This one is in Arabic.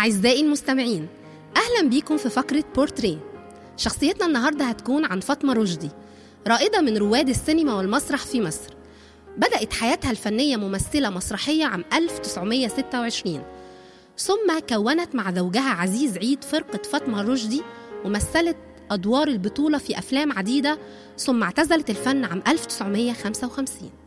أعزائي المستمعين، أهلا بيكم في فقرة بورتريه. شخصيتنا النهاردة هتكون عن فاطمة رشدي، رائدة من رواد السينما والمسرح في مصر. بدأت حياتها الفنية ممثلة مسرحية عام 1926، ثم كونت مع زوجها عزيز عيد فرقة فاطمة رشدي ومثلت أدوار البطولة في أفلام عديدة، ثم اعتزلت الفن عام 1955.